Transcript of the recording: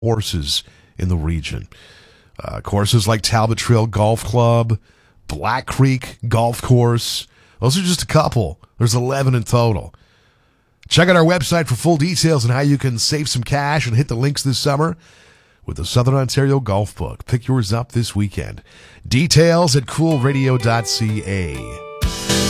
courses in the region. Courses like Talbot Trail Golf Club, Black Creek Golf Course. Those are just a couple. There's 11 in total. Check out our website for full details on how you can save some cash and hit the links this summer with the Southern Ontario Golf Book. Pick yours up this weekend. Details at coolradio.ca.